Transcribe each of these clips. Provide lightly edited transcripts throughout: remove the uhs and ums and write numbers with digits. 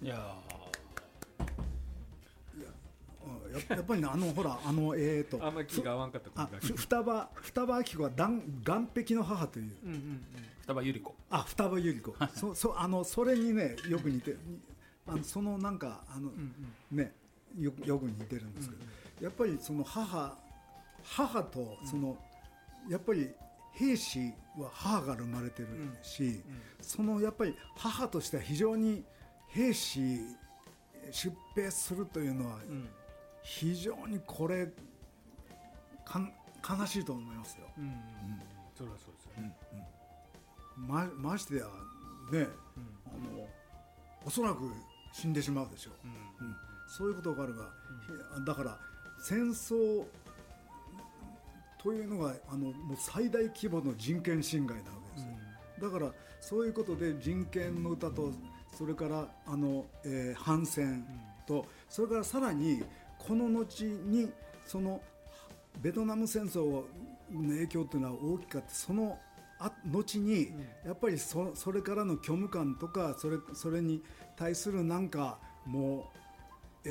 いややっぱりね、ほらあんまり気が合わんかった。 双葉明子は岸壁の母という、 双葉百合子。 双葉百合子それにねよく似て、そのなんかねよく似てるんですけど、やっぱりその母とその、やっぱり兵士は母から生まれてるし、そのやっぱり母としては非常に兵士出兵するというのは、非常にこれ悲しいと思いますよ。 それはそうですよね。 ましてやね、おそらく死んでしまうでしょう。そういうことがあるが、だから戦争というのがもう最大規模の人権侵害なわけですよ。だからそういうことで人権の歌と、それから反戦と、それからさらにこの後にそのベトナム戦争の影響というのは大きかった。その後にやっぱりそれからの虚無感とか、それに対するなんかもう、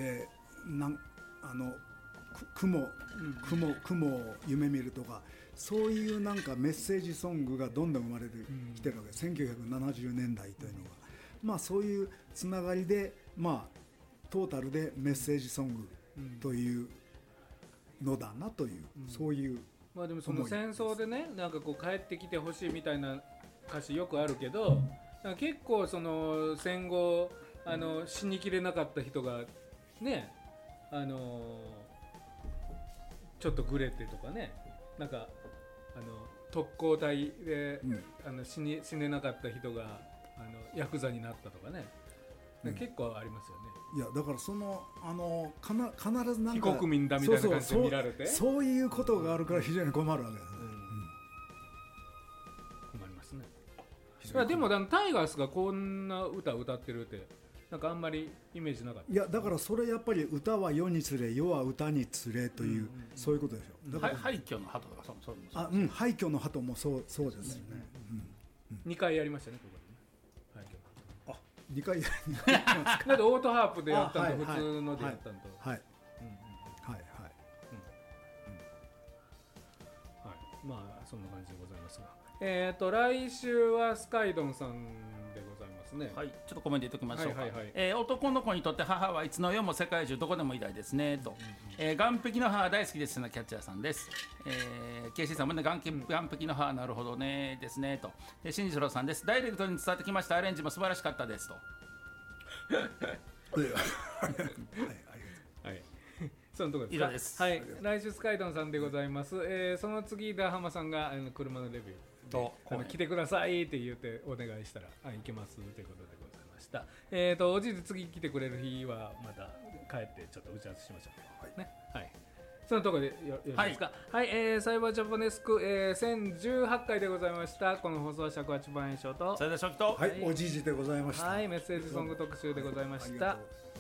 雲を夢見るとか、そういうなんかメッセージソングがどんどん生まれてきてるわけです。1970年代というのが、そういうつながりで、トータルでメッセージソングというのだなという、そういう。 でもその戦争でね、なんかこう帰ってきてほしいみたいな歌詞よくあるけど、結構その戦後死にきれなかった人がね、ちょっとグレてとかね、なんか特攻隊で、死ねなかった人がヤクザになったとかね、結構ありますよね。 いやだからその必ずなんか非国民だみたいな感じで見られて、 そういうことがあるから非常に困るわけです、 困りますね。でもタイガースがこんな歌歌ってるってなんかあんまりイメージなかった。 いやだからそれやっぱり歌は世につれ、世は歌につれという、そういうことでしょ。だから廃墟の鳩とかそう廃墟の鳩もそうですよね。 2回やりましたね、ここでね。廃墟の鳩。 2回やりだってオートハープでやったのと普通のでやったのと、そんな感じでございますが、来週はスカイドンさんでございますね。 はい、ちょっとコメント言っておきましょうか。男の子にとって母はいつの世も世界中どこでも偉大ですねと、岸壁の母大好きですなキャッチャーさんです。KC さんもね、岸壁の母なるほどねですねと。新次郎さんです。ダイレクトに伝わってきました。アレンジも素晴らしかったですと。 そのところですか。以上です。はい、来週スカイドンさんでございます。その次ダーハマさんが車のレビューと来てくださいって言ってお願いしたら行けますということでございました。おじいで次来てくれる日はまた帰ってちょっと打ち合わせしましょうね。はい。そのところでよろしいですか。はい、サイバージャパネスク、1018回でございました。この放送は尺八番演唱とそれで初期と、 おじいじでございました。 はい、メッセージソング特集でございました。